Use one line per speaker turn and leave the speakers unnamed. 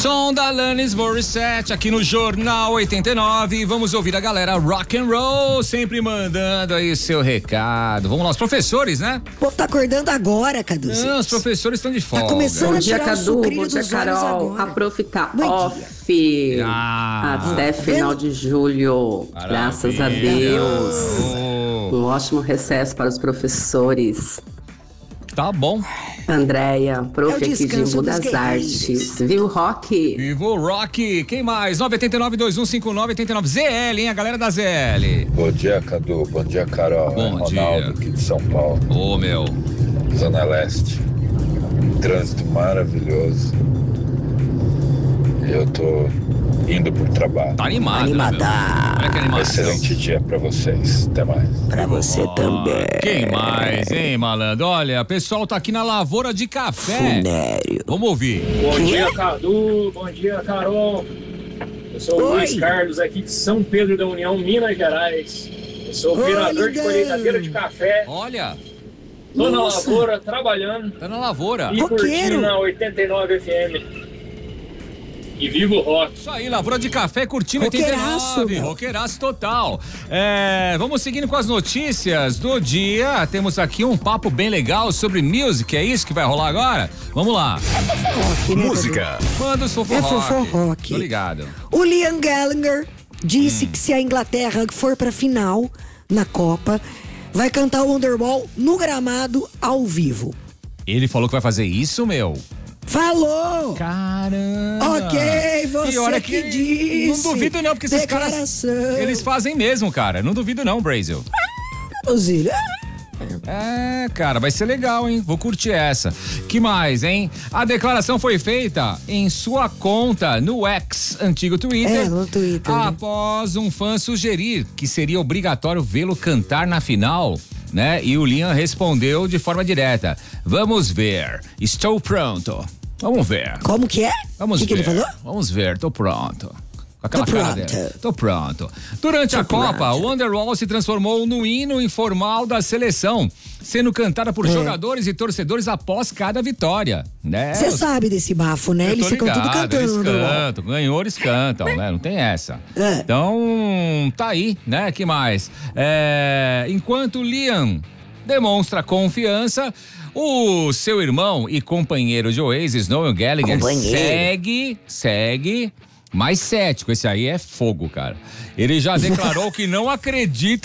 Som da Alanis Morissette aqui no Jornal 89. Vamos ouvir a galera rock and roll, sempre mandando aí seu recado. Vamos lá, os professores, né?
O povo tá acordando agora, Cadu.
Não, os professores estão de folga.
Tá começando
Bom
a
dia,
tirar o
Cadu.
sucrilho
Bom dia,
dos olhos
Carol.
agora.
A prof tá
Bom
off até final de julho. Graças a Deus. Um ótimo recesso para os professores.
Tá bom.
Andréia, prof
É o
aqui de
descanso
Embu
dos
das
guerreiros.
Artes. Viu, Rock?
Viva o Rock. Quem mais? 989-2159-89. ZL, hein? A galera da ZL.
Bom dia, Cadu. Bom dia, Carol.
Bom
Ronaldo,
dia.
aqui de São Paulo,
Ô, meu.
Zona Leste. Trânsito maravilhoso. Eu tô indo pro trabalho.
Tá animado,
Animada.
né, meu? Olha que animação.
Excelente dia pra vocês. Até mais.
Pra você também.
Quem mais, hein, malandro? Olha, o pessoal tá aqui na Lavoura de Café.
Funério.
Vamos ouvir.
Bom dia, Cadu. Bom dia, Carol. Eu sou o
Oi.
Luiz Carlos, aqui de São Pedro da União, Minas Gerais. Eu sou
Oi,
operador de
lindão.
colheitadeira de café.
Olha,
Tô na
Nossa.
lavoura, trabalhando
tá na Lavoura.
e
Roqueiro.
curtindo na 89 FM. E viva o rock.
Isso aí, Lavoura de Café curtindo
Roqueiraço,
89.
meu.
Roqueiraço total. Vamos seguindo com as notícias do dia. Temos aqui um papo bem legal sobre music. É isso que vai rolar agora? Vamos lá.
Rock, né,
Música.
Manda o Fofo
É
Rock.
Fofo Rock.
Tô ligado.
O Liam Gallagher disse que se a Inglaterra for pra final na Copa, vai cantar o Wonderwall no gramado ao vivo.
Ele falou que vai fazer isso, meu?
Falou!
Caramba.
Ok, você
E olha
que disse.
Não duvido não, porque esses caras,
Declaração.
eles fazem mesmo, cara. Não duvido não, Brasil.
Ozílio.
Cara, vai ser legal, hein? Vou curtir essa. Que mais, hein? A declaração foi feita em sua conta no X, antigo Twitter.
No Twitter. né?
Após um fã sugerir que seria obrigatório vê-lo cantar na final, né? E o Liam respondeu de forma direta: vamos ver, estou pronto. Vamos ver.
Como que é?
Vamos
que
ver.
ele falou?
Vamos ver, tô pronto. Com aquela
Tô
cara
pronto.
dele. Tô pronto. Durante a Copa, o Wonderwall se transformou no hino informal da seleção, sendo cantada por jogadores e torcedores após cada vitória, né?
Você sabe desse bafo, né?
Eu
Eles
tô
ficam tudo
ligado,
cantando
eles
no Wonderwall.
cantam, ganhores cantam, né? Não tem essa.
É.
Então, tá aí, né? Que mais? Enquanto Liam demonstra confiança, o seu irmão e companheiro de Oasis, Noel Gallagher, segue mais cético. Esse aí é fogo, cara. Ele já declarou que não acredita